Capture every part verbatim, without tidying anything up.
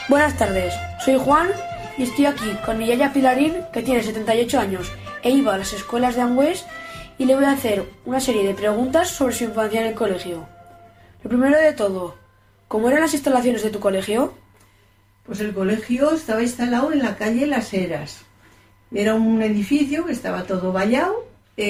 Buenas tardes, soy Juan y estoy aquí con mi yaya Pilarín, que tiene setenta y ocho años e iba a las escuelas de Angüés, y le voy a hacer una serie de preguntas sobre su infancia en el colegio. Lo primero de todo, ¿cómo eran las instalaciones de tu colegio? Pues el colegio estaba instalado en la calle Las Heras. Era un edificio que estaba todo vallado.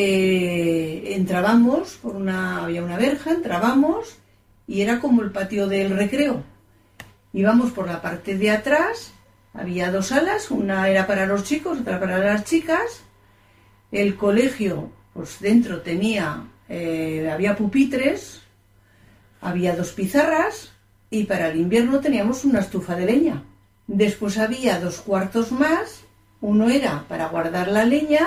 Eh, entrábamos por una, había una verja, entrábamos y era como el patio del recreo. Íbamos por la parte de atrás, había dos salas, una era para los chicos, otra para las chicas. El colegio, pues dentro tenía, eh, había pupitres, había dos pizarras y para el invierno teníamos una estufa de leña. Después había dos cuartos más, uno era para guardar la leña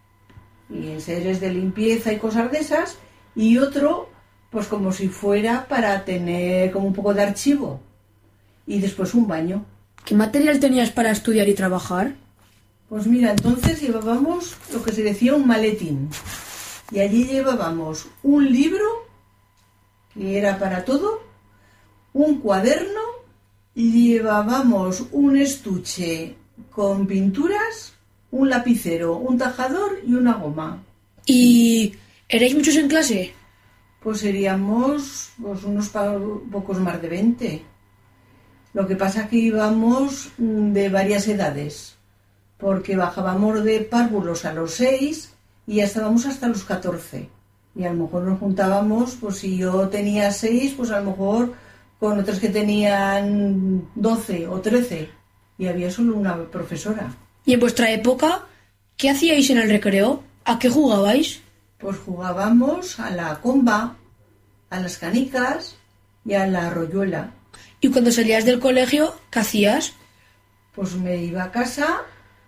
y enseres de limpieza y cosas de esas, y otro, pues como si fuera para tener como un poco de archivo. Y después un baño. ¿Qué material tenías para estudiar y trabajar? Pues mira, entonces llevábamos lo que se decía un maletín. Y allí llevábamos un libro, que era para todo, un cuaderno, y llevábamos un estuche con pinturas, un lapicero, un tajador y una goma. ¿Y erais muchos en clase? Pues seríamos pues, unos pocos más de veinte. Lo que pasa es que íbamos de varias edades, porque bajábamos de párvulos a los seis y ya estábamos hasta los catorce. Y a lo mejor nos juntábamos, pues si yo tenía seis, pues a lo mejor con otros que tenían doce o trece. Y había solo una profesora. ¿Y en vuestra época qué hacíais en el recreo? ¿A qué jugabais? Pues jugábamos a la comba, a las canicas y a la royuela. ¿Y cuando salías del colegio, qué hacías? Pues me iba a casa,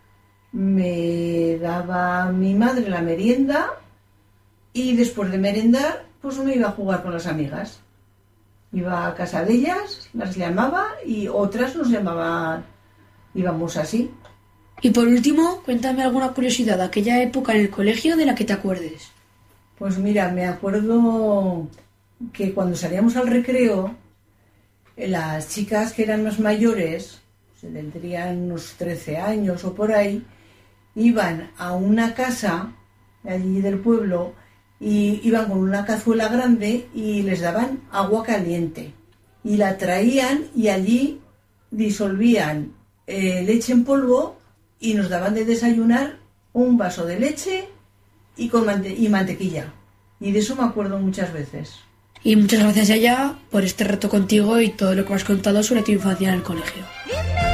me daba mi madre la merienda y después de merendar, pues me iba a jugar con las amigas. Iba a casa de ellas, las llamaba y otras nos llamaban, íbamos así. Y por último, cuéntame alguna curiosidad de aquella época en el colegio de la que te acuerdes. Pues mira, me acuerdo que cuando salíamos al recreo, las chicas que eran más mayores, se tendrían unos trece años o por ahí, iban a una casa de allí del pueblo y iban con una cazuela grande y les daban agua caliente. Y la traían y allí disolvían eh, leche en polvo y nos daban de desayunar un vaso de leche y, con mante- y mantequilla. Y de eso me acuerdo muchas veces. Y muchas gracias, Yaya, por este reto contigo y todo lo que me has contado sobre tu infancia en el colegio.